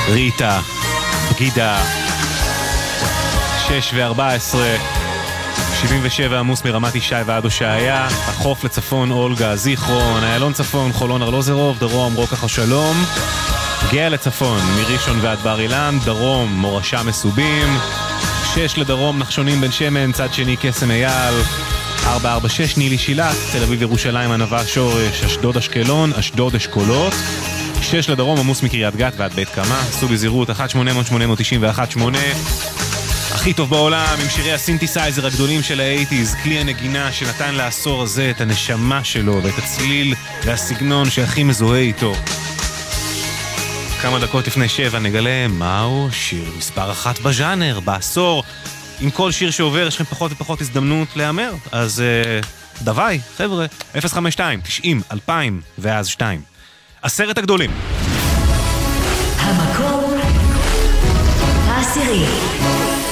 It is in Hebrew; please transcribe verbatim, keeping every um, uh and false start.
ריטה, בגידה, שש וארבע עשרה, שבעים ושבע עמוס מרמת ישי ועד הושעיה, החוף לצפון אולגה, זיכרון, איילון צפון, חולון ארלוזרוב, דרום רוקח השלום, גאה לצפון, מראשון ועד בר אילן, דרום מורשה מסובים, שש לדרום נחשונים בן שמן, צד שני קסם אייל, ארבע ארבע שש נילי שילת, תל אביב ירושלים ענבה שורש, אשדוד אשקלון, אשדוד אשכולות, שש לדרום עמוס מקריית גת ועד בית קמה, סעו בזהירות אחת שמונה אפס אפס שמונה תשע אחת שמונה, הכי טוב בעולם עם שירי הסינתסייזר הגדולים של האייטיז, כלי הנגינה שנתן לעשור הזה את הנשמה שלו ואת הצליל והסגנון שהכי מזוהה איתו. כמה דקות לפני שבע נגלה מהו שיר מספר אחת בז'אנר, בעשור. עם כל שיר שעובר יש לכם פחות ופחות הזדמנות להיאמר, אז uh, דווי, חבר'ה, אפס חמש שתיים תשעים אלפיים ואז שתיים. עשרת הגדולים. המקום העשירי.